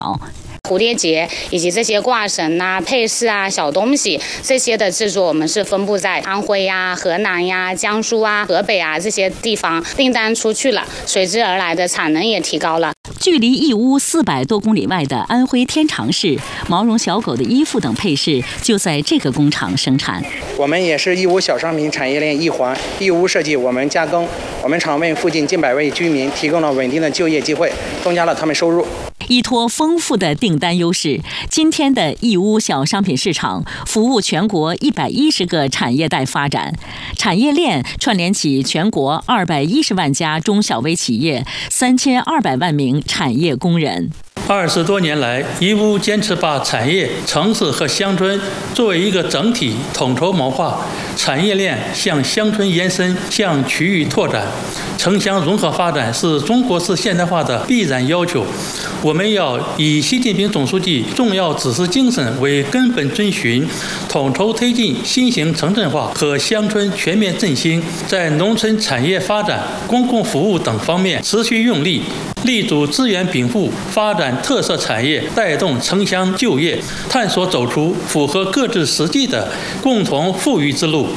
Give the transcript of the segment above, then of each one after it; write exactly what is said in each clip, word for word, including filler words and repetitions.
蝴蝶结以及这些挂绳啊、配饰啊、小东西这些的制作，我们是分布在安徽呀、河南呀、江苏啊、河北啊这些地方，订单出去了，随之而来的产能也提高了。 距离义乌四百多公里外的安徽天长市，毛绒小狗的衣服等配饰就在这个工厂生产。 我们也是义乌小商品产业链一环，义乌设计，我们加工。我们厂为附近近百位居民提供了稳定的就业机会，增加了他们收入。 依托丰富的订单优势，今天的义乌小商品市场服务全国一百一十个产业带发展，产业链串联起全国二百一十万家中小微企业，三千二百万名产业工人。 二十多年来，义乌坚持把产业、城市和乡村作为一个整体统筹谋划，产业链向乡村延伸，向区域拓展，城乡融合发展是中国式现代化的必然要求。我们要以习近平总书记重要指示精神为根本遵循，统筹推进新型城镇化和乡村全面振兴，在农村产业发展、公共服务等方面持续用力，力主资源禀赋，发展特色产业，带动城乡就业，探索走出符合各自实际的共同富裕之路。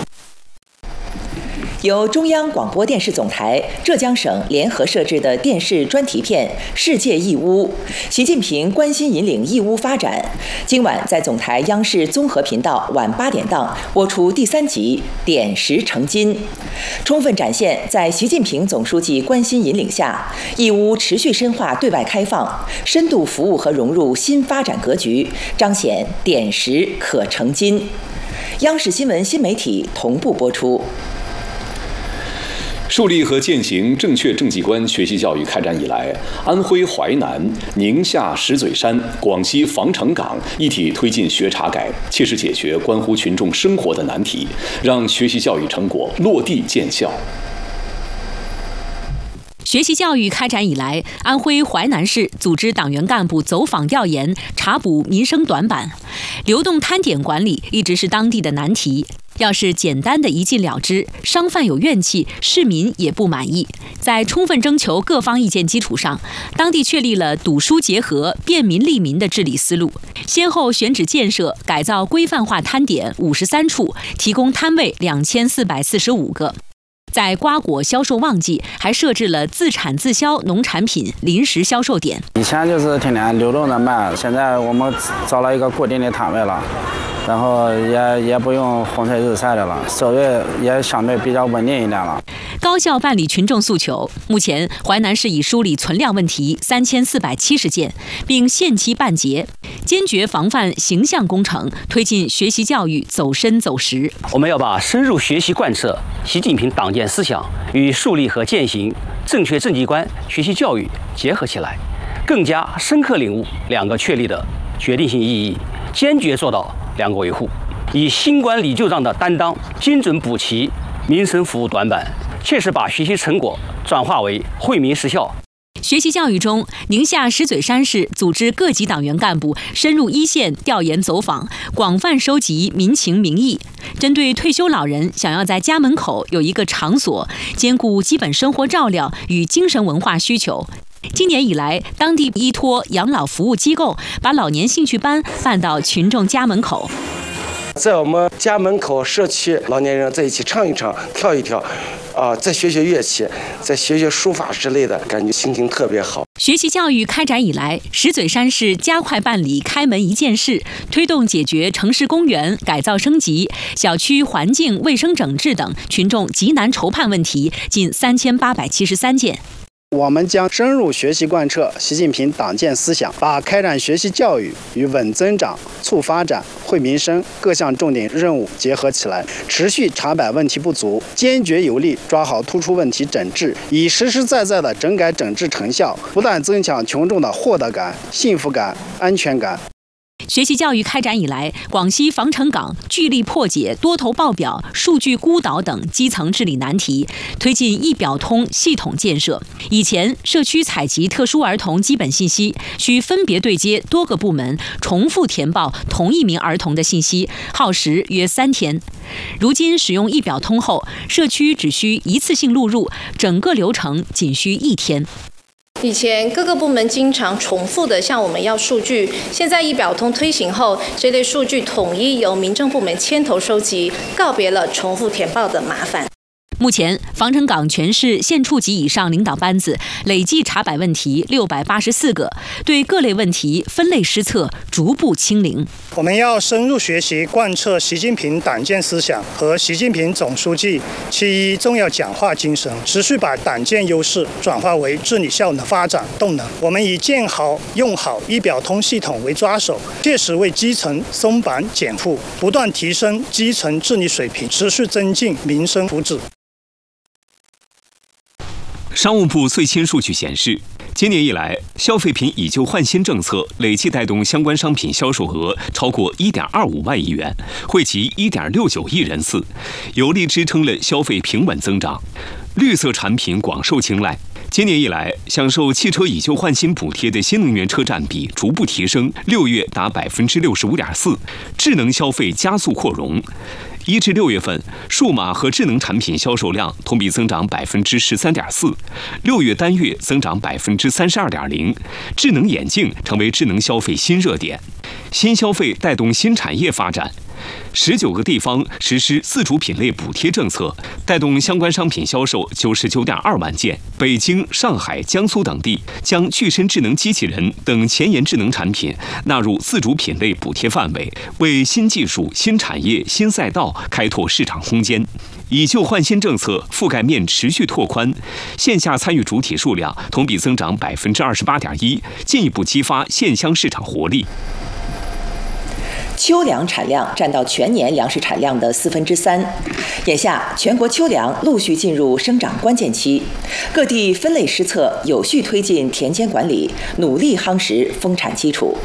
由中央广播电视总台、浙江省联合摄制的电视专题片《世界义乌》，习近平关心引领义乌发展。今晚在总台央视综合频道晚八点档播出第三集《点石成金》，充分展现在习近平总书记关心引领下，义乌持续深化对外开放，深度服务和融入新发展格局，彰显点石可成金。央视新闻新媒体同步播出。 树立和践行正确政绩观学习教育开展以来，安徽淮南、宁夏石嘴山、广西防城港一体推进学查改，切实解决关乎群众生活的难题，让学习教育成果落地见效。 学习教育开展以来，安徽淮南市组织党员干部走访调研，查补民生短板。流动摊点管理一直是当地的难题。要是简单的一禁了之，商贩有怨气，市民也不满意。在充分征求各方意见基础上，当地确立了堵疏结合、便民利民的治理思路，先后选址建设、改造规范化摊点五十三处，提供摊位两千四百四十五个。在瓜果销售旺季，还设置了自产自销农产品临时销售点。 以前就是天天流动的卖，现在我们找了一个固定的摊位了，然后也也不用风吹日晒的了，收益也相对比较稳定一点了。 高效办理群众诉求。目前，淮南市已梳理存量问题三千四百七十件，并限期办结，坚决防范形象工程，推进学习教育走深走实。 我们要把深入学习贯彻习近平党建思想与树立和践行正确政绩观学习教育结合起来，更加深刻领悟两个确立的决定性意义，坚决做到两个维护，以新管理旧账的担当，精准补齐民生服务短板，切实把学习成果转化为惠民实效。 学习教育中，宁夏石嘴山市组织各级党员干部深入一线调研走访，广泛收集民情民意。针对退休老人想要在家门口有一个场所，兼顾基本生活照料与精神文化需求，今年以来，当地依托养老服务机构，把老年兴趣班办到群众家门口。 在我们家门口社区，老年人在一起唱一唱、跳一跳，啊、呃，再学学乐器，再学学书法之类的，感觉心情特别好。 学习教育开展以来，石嘴山市加快办理开门一件事，推动解决城市公园改造升级、小区环境卫生整治等群众急难愁盼问题近三千八百七十三件。 我们将深入学习贯彻习近平党建思想，把开展学习教育与稳增长、促发展、惠民生各项重点任务结合起来，持续查摆问题不足，坚决有力抓好突出问题整治，以实实在在的整改整治成效，不断增强群众的获得感、幸福感、安全感。 学习教育开展以来，广西防城港聚力破解多头报表、数据孤岛等基层治理难题，推进一表通系统建设。以前，社区采集特殊儿童基本信息需分别对接多个部门，重复填报同一名儿童的信息，耗时约三天。如今使用一表通后，社区只需一次性录入，整个流程仅需一天。 以前各个部门经常重复的向我们要数据，现在一表通推行后，这类数据统一由民政部门牵头收集，告别了重复填报的麻烦。 目前，防城港全市县处级以上领导班子累计查摆问题六百八十四个，对各类问题分类施策，逐步清零。 我们要深入学习贯彻习近平党建思想和习近平总书记其一重要讲话精神，持续把党建优势转化为治理效能发展动能。我们以建好用好一表通系统为抓手，切实为基层松绑减负，不断提升基层治理水平，持续增进民生福祉。 商务部最新数据显示，今年以来，消费品以旧换新政策累计带动相关商品销售额超过 一点二五万亿元，惠及 一点六九亿人次，有力支撑了消费平稳增长。绿色产品广受青睐。今年以来，享受汽车以旧换新补贴的新能源车占比逐步提升，六月达百分之六十五点四，智能消费加速扩容。一至六月份，数码和智能产品销售量同比增长百分之十三点四，六月单月增长百分之三十二点零。智能眼镜成为智能消费新热点，新消费带动新产业发展。十九个地方实施自主品类补贴政策，带动相关商品销售九十九点二万件。北京、上海、江苏等地将具身智能机器人等前沿智能产品纳入自主品类补贴范围，为新技术、新产业、新赛道开拓市场空间。以旧换新政策覆盖面持续拓宽，线下参与主体数量同比增长百分之二十八点一，进一步激发县乡市场活力。 秋粮产量占到全年粮食产量的四分之三，眼下全国秋粮陆续进入生长关键期，各地分类施策，有序推进田间管理，努力夯实丰产基础。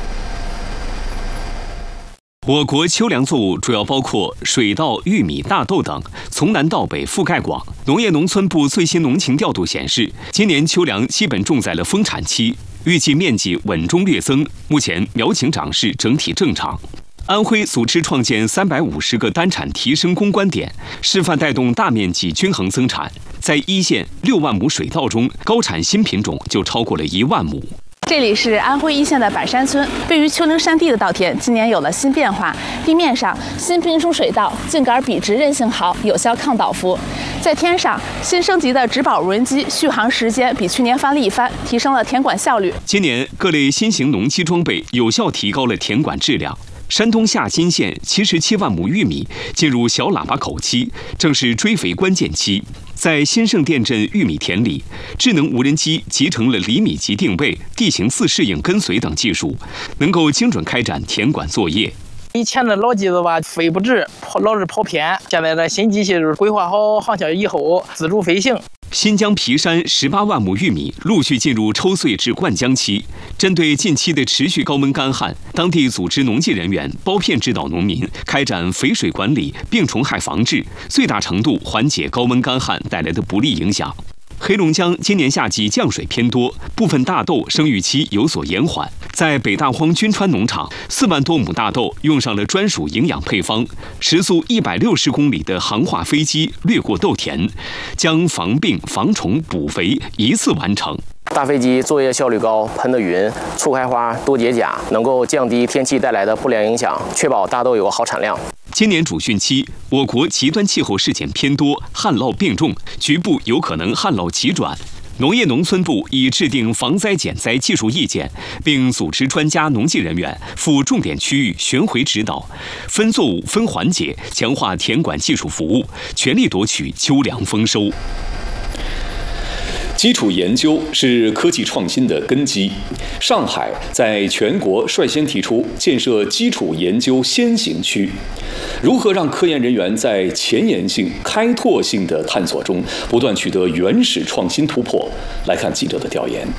我国秋粮作物主要包括水稻、玉米、大豆等，从南到北覆盖广。农业农村部最新农情调度显示，今年秋粮基本种在了丰产期，预计面积稳中略增，目前苗情长势整体正常。安徽组织创建三百五十个单产提升攻关点，示范带动大面积均衡增产。在一线六万亩水稻中，高产新品种就超过了一万亩。 这里是安徽一线的百山村，位于丘陵山地的稻田今年有了新变化。地面上，新品种水稻茎秆笔直，韧性好，有效抗倒伏。在天上，新升级的植保无人机续航时间比去年翻了一番，提升了田管效率。 今年各类新型农机装备有效提高了田管质量。山东夏金县七十七万亩玉米进入小喇叭口期，正是追肥关键期。在新盛店镇玉米田里，智能无人机集成了厘米级定位、地形自适应跟随等技术，能够精准开展田管作业。 以前的老机子吧，飞不直，老是跑偏。现在的新机器就是规划好航线以后，自主飞行。 新疆皮山十八万亩玉米陆续进入抽穗至灌浆期。针对近期的持续高温干旱，当地组织农技人员包片指导农民开展肥水管理、病虫害防治，最大程度缓解高温干旱带来的不利影响。黑龙江今年夏季降水偏多，部分大豆生育期有所延缓。在北大荒军川农场，四万多亩大豆用上了专属营养配方，时速一百六十公里的航化飞机掠过豆田，将防病、防虫、补肥一次完成。 大飞机作业效率高，喷的匀，促开花，多结荚，能够降低天气带来的不良影响，确保大豆有个好产量。 今年主汛期，我国极端气候事件偏多，旱涝并重，局部有可能旱涝急转。农业农村部已制定防灾减灾技术意见，并组织专家农技人员赴重点区域巡回指导，分作物分环节强化田管技术服务，全力夺取秋粮丰收。 基础研究是科技创新的根基。上海在全国率先提出建设基础研究先行区。如何让科研人员在前沿性、开拓性的探索中不断取得原始创新突破？来看记者的调研。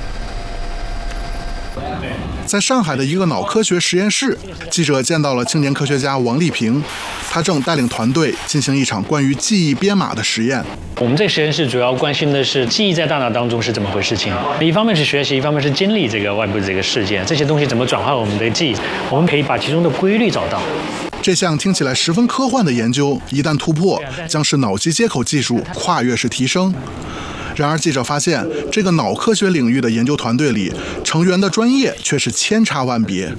在上海的一个脑科学实验室，记者见到了青年科学家王丽萍，他正带领团队进行一场关于记忆编码的实验。 我们在实验室主要关心的是记忆在大脑当中是怎么回事情，一方面是学习，一方面是经历这个外部的这个事件，这些东西怎么转化我们的记忆，我们可以把其中的规律找到。 这项听起来十分科幻的研究，一旦突破，将使脑机接口技术跨越式提升。 然而，记者发现，这个脑科学领域的研究团队里，成员的专业却是千差万别。